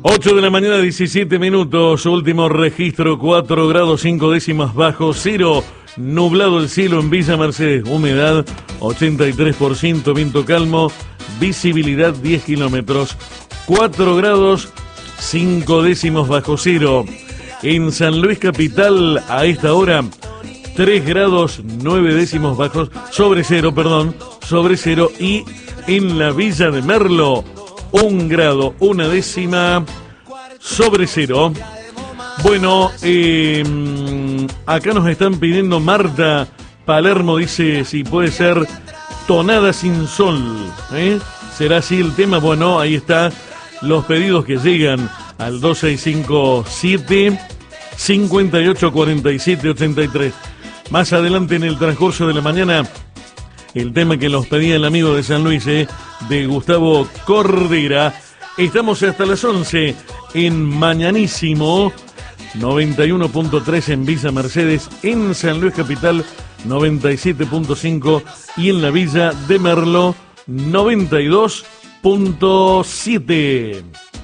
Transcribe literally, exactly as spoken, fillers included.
ocho de la mañana, diecisiete minutos, último registro, cuatro grados cinco décimas bajo cero, nublado el cielo en Villa Mercedes, humedad ochenta y tres por ciento, viento calmo, visibilidad diez kilómetros, cuatro grados cinco décimos bajo cero. En San Luis Capital, a esta hora, tres grados nueve décimos bajos, sobre cero, perdón, sobre cero, y en la Villa de Merlo, un grado, una décima sobre cero. Bueno, eh, acá nos están pidiendo, Marta Palermo dice si puede ser tonada sin sol, ¿eh? ¿Será así el tema? Bueno, ahí está, los pedidos que llegan al dos seis cinco siete, cinco ocho cuatro siete ocho tres. Más adelante en el transcurso de la mañana, el tema que nos pedía el amigo de San Luis, eh, de Gustavo Cordera. Estamos hasta las once en Mañanísimo, noventa y uno punto tres en Villa Mercedes, en San Luis Capital, noventa y siete punto cinco, y en la Villa de Merlo, noventa y dos punto siete.